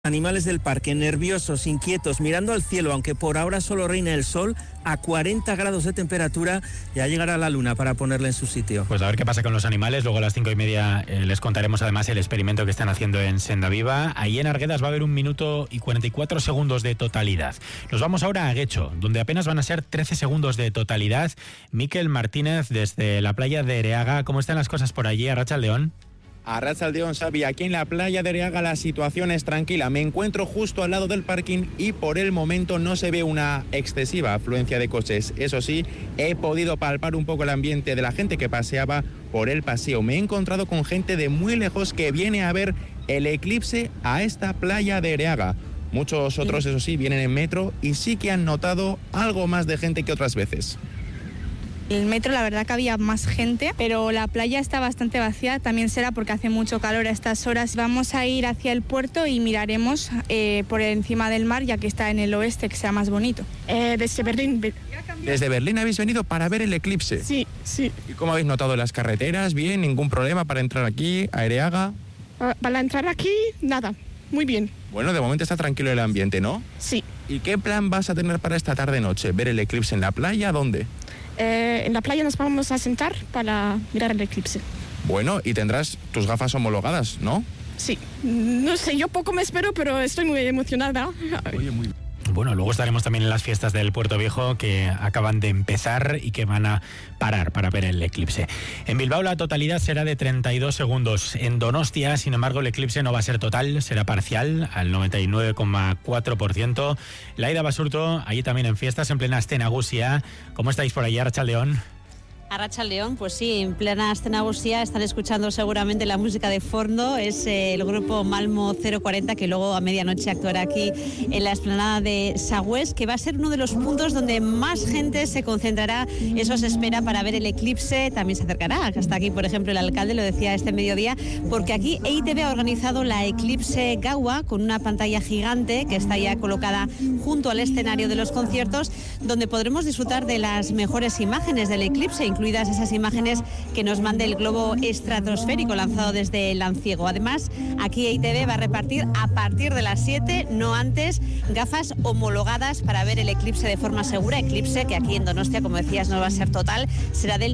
Animales del parque, nerviosos, inquietos, mirando al cielo, aunque por ahora solo reina el sol, a 40 grados de temperatura, ya llegará la luna para ponerle en su sitio. Pues a ver qué pasa con los animales. Luego a las 5:30 les contaremos además el experimento que están haciendo en Senda Viva. Ahí en Arguedas va a haber 1 minuto y 44 segundos de totalidad. Nos vamos ahora a Guecho, donde apenas van a ser 13 segundos de totalidad. Miquel Martínez, desde la playa de Ereaga. ¿Cómo están las cosas por allí, Arratsaldeon? Arratsaldeon, Xavi, aquí en la playa de Ereaga la situación es tranquila. Me encuentro justo al lado del parking y por el momento no se ve una excesiva afluencia de coches. Eso sí, he podido palpar un poco el ambiente de la gente que paseaba por el paseo. Me he encontrado con gente de muy lejos que viene a ver el eclipse a esta playa de Ereaga. Muchos otros, eso sí, vienen en metro y sí que han notado algo más de gente que otras veces. El metro, la verdad que había más gente, pero la playa está bastante vacía. También será porque hace mucho calor a estas horas. Vamos a ir hacia el puerto y miraremos por encima del mar, ya que está en el oeste, que sea más bonito. Desde Berlín. ¿Desde Berlín habéis venido para ver el eclipse? Sí, sí. ¿Y cómo habéis notado las carreteras? ¿Bien? ¿Ningún problema para entrar aquí, a Ereaga? Para entrar aquí, nada. Muy bien. Bueno, de momento está tranquilo el ambiente, ¿no? Sí. ¿Y qué plan vas a tener para esta tarde-noche? ¿Ver el eclipse en la playa? ¿Dónde? En la playa nos vamos a sentar para mirar el eclipse. Bueno, y tendrás tus gafas homologadas, ¿no? Sí. No sé, yo poco me espero, pero estoy muy emocionada. Oye, muy bien. Bueno, luego estaremos también en las fiestas del Puerto Viejo que acaban de empezar y que van a parar para ver el eclipse. En Bilbao la totalidad será de 32 segundos. En Donostia, sin embargo, el eclipse no va a ser total, será parcial, al 99,4%. Laida Basurto, allí también en fiestas, en plena Aste Nagusia. ¿Cómo estáis por allí, Arratsaldeon? Arratsaldeon, pues sí, en plena Aste Nagusia están escuchando seguramente la música de fondo. Es el grupo Malmo 040 que luego a medianoche actuará aquí en la explanada de Sagüés, que va a ser uno de los puntos donde más gente se concentrará. Eso se espera para ver el eclipse. También se acercará hasta aquí, por ejemplo, el alcalde lo decía este mediodía, porque aquí EITB ha organizado la Eclipse Gaua con una pantalla gigante que está ya colocada junto al escenario de los conciertos, donde podremos disfrutar de las mejores imágenes del eclipse, incluidas esas imágenes que nos mande el globo estratosférico lanzado desde Lanciego. Además, aquí EITB va a repartir a partir de las 7, no antes, gafas homologadas para ver el eclipse de forma segura. Eclipse que aquí en Donostia, como decías, no va a ser total, será del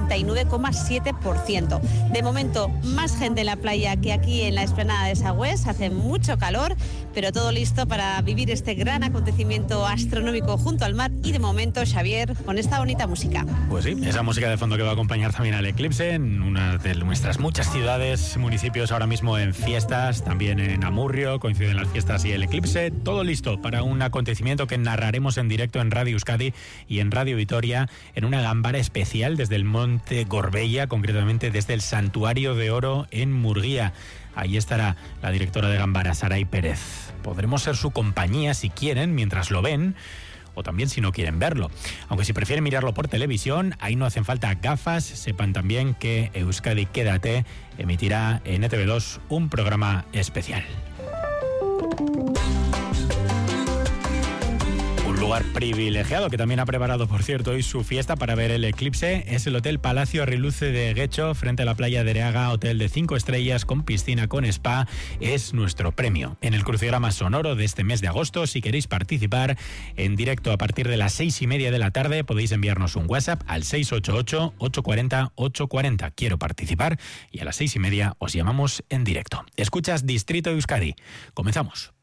99,7%. De momento, más gente en la playa que aquí en la explanada de Sagüés. Hace mucho calor, pero todo listo para vivir este gran acontecimiento astronómico junto al mar. Y de momento, Xavier, con esta bonita música. Pues sí, esa música de fondo que va a acompañar también al eclipse en una de nuestras muchas ciudades, municipios ahora mismo en fiestas, también en Amurrio coinciden las fiestas y el eclipse, todo listo para un acontecimiento que narraremos en directo en Radio Euskadi y en Radio Vitoria en una gambara especial desde el Monte Gorbella, concretamente desde el Santuario de Oro en Murguía. Ahí estará la directora de Gambara, Saray Pérez. Podremos ser su compañía si quieren, mientras lo ven, o también si no quieren verlo. Aunque si prefieren mirarlo por televisión, ahí no hacen falta gafas. Sepan también que Euskadi Quédate emitirá en ETV2 un programa especial. Un lugar privilegiado que también ha preparado, por cierto, hoy su fiesta para ver el eclipse es el Hotel Palacio Riluce de Guecho, frente a la playa de Ereaga, hotel de 5 estrellas con piscina, con spa. Es nuestro premio en el crucigrama sonoro de este mes de agosto. Si queréis participar en directo a partir de las 6:30 de la tarde, podéis enviarnos un WhatsApp al 688-840-840. Quiero participar, y a las 6:30 os llamamos en directo. Escuchas Distrito Euskadi. Comenzamos.